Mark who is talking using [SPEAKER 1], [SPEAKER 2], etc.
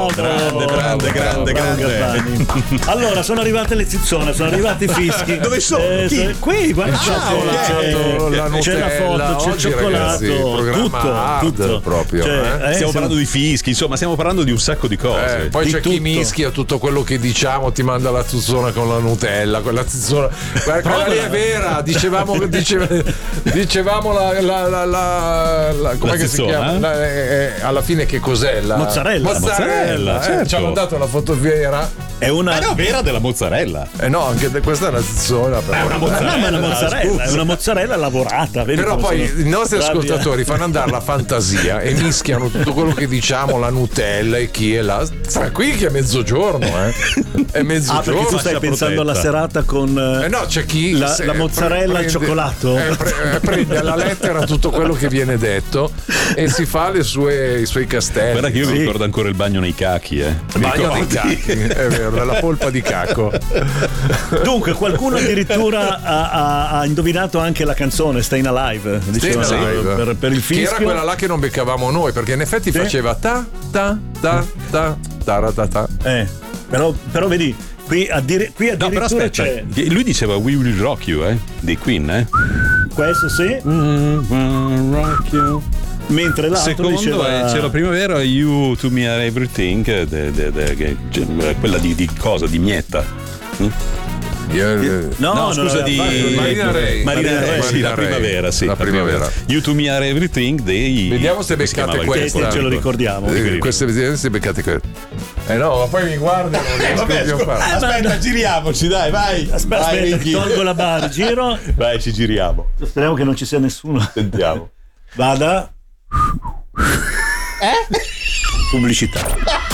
[SPEAKER 1] Grande. Allora, sono arrivate le zizzone, sono arrivati i fischi.
[SPEAKER 2] Dove sono?
[SPEAKER 1] Qui, guarda, c'è la foto, c'è il cioccolato, tutto
[SPEAKER 3] proprio.
[SPEAKER 2] Stiamo parlando di fischi, insomma, stiamo parlando di un sacco di cose.
[SPEAKER 3] Poi c'è chi mischia tutto quello che diciamo, ti manda la zizzona con la Nutella, quella zizzona. Quella lì è vera, dicevamo la com'è che si chiama? Alla fine che cos'è? La mozzarella,
[SPEAKER 2] certo.
[SPEAKER 3] Ci hanno dato la foto vera.
[SPEAKER 2] È una vera della mozzarella.
[SPEAKER 3] No, anche questa è una zizzona.
[SPEAKER 2] È una mozzarella,
[SPEAKER 1] è una mozzarella lavorata.
[SPEAKER 3] Però poi i nostri ascoltatori fanno andare la fantasia e mischiano tutto quello che diciamo, la Nutella e chi è là. Qui che è mezzogiorno, È mezzogiorno.
[SPEAKER 1] Perché tu stai pensando alla serata con
[SPEAKER 3] no, c'è chi
[SPEAKER 1] la mozzarella al cioccolato.
[SPEAKER 3] Prende alla lettera tutto quello che viene detto e si fa i suoi castelli.
[SPEAKER 2] Guarda che io mi ricordo ancora il bagno nei cachi,
[SPEAKER 3] Il bagno nei cachi, è vero, la polpa di cacco.
[SPEAKER 1] Dunque, qualcuno addirittura ha indovinato anche la canzone Stayin' Alive, diceva, per il fischio.
[SPEAKER 3] Che era quella là che non beccavamo noi, perché in effetti faceva ta ta ta ta ta ta ta.
[SPEAKER 1] Però vedi, qui addirittura
[SPEAKER 2] però aspetta,
[SPEAKER 1] c'è.
[SPEAKER 2] lui diceva We Will Rock You, dei Queen,
[SPEAKER 1] Questo sì.
[SPEAKER 2] Rock You.
[SPEAKER 1] Mentre l'altro
[SPEAKER 2] secondo
[SPEAKER 1] diceva...
[SPEAKER 2] c'era primavera You To Me Are Everything, quella di cosa, di Mietta.
[SPEAKER 1] No,
[SPEAKER 2] scusa, di
[SPEAKER 3] Marina Ray,
[SPEAKER 2] la primavera, sì.
[SPEAKER 3] La primavera.
[SPEAKER 2] You To Me Are Everything dei...
[SPEAKER 3] Vediamo se beccate questa.
[SPEAKER 1] Ce lo ricordiamo.
[SPEAKER 3] Queste se beccate queste. No, ma poi mi guardano.
[SPEAKER 2] Aspetta, giriamoci, dai, vai.
[SPEAKER 1] Aspetta, tolgo la barra, giro.
[SPEAKER 2] Vai, ci giriamo.
[SPEAKER 1] Speriamo che non ci sia nessuno.
[SPEAKER 2] Sentiamo.
[SPEAKER 1] Vada. Pubblicità.